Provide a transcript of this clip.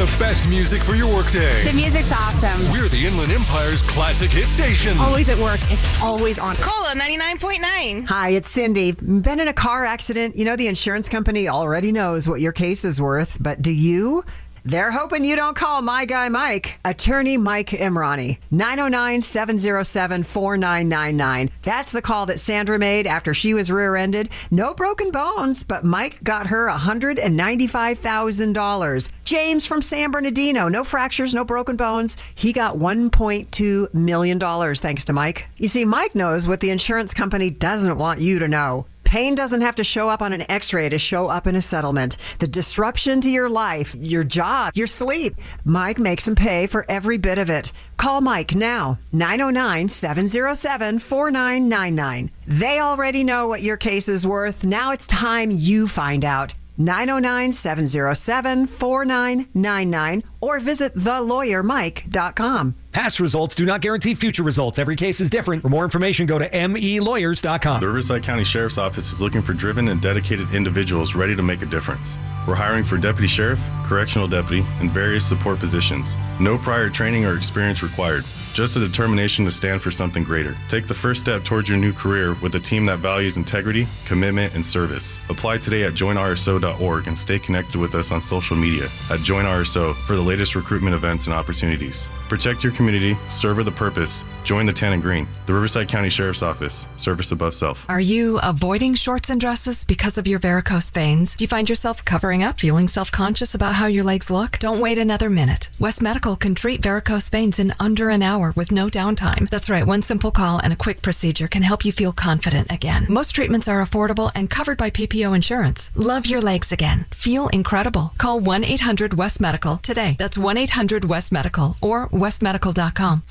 the best music for your workday. The music's awesome. We're the Inland Empire's classic hit station. Always at work. It's always on. Cola 99.9. Hi, it's Cindy. Been in a car accident? You know, the insurance company already knows what your case is worth, but do you? They're hoping you don't call my guy Mike. Attorney Mike Imrani. 909-707-4999. That's the call that Sandra made after she was rear-ended. No broken bones, but Mike got her $195,000. James from San Bernardino. No fractures, no broken bones. He got $1.2 million thanks to Mike. You see, Mike knows what the insurance company doesn't want you to know. Pain doesn't have to show up on an x-ray to show up in a settlement. The disruption to your life, your job, your sleep. Mike makes them pay for every bit of it. Call Mike now. 909-707-4999. They already know what your case is worth. Now it's time you find out. 909-707-4999 or visit thelawyermike.com. Past results do not guarantee future results. Every case is different. For more information, go to melawyers.com. The Riverside County Sheriff's Office is looking for driven and dedicated individuals ready to make a difference. We're hiring for deputy sheriff, correctional deputy, and various support positions. No prior training or experience required. Just a determination to stand for something greater. Take the first step towards your new career with a team that values integrity, commitment, and service. Apply today at joinrso.org and stay connected with us on social media at JoinRSO for the latest recruitment events and opportunities. Protect your community, serve with a purpose. Join the Tan and Green. The Riverside County Sheriff's Office. Service above self. Are you avoiding shorts and dresses because of your varicose veins? Do you find yourself covering up, feeling self-conscious about how your legs look? Don't wait another minute. West Medical can treat varicose veins in under an hour with no downtime. That's right, one simple call and a quick procedure can help you feel confident again. Most treatments are affordable and covered by PPO insurance. Love your legs again. Feel incredible. Call 1-800-WEST-MEDICAL today. That's 1-800-WEST-MEDICAL or westmedical.com.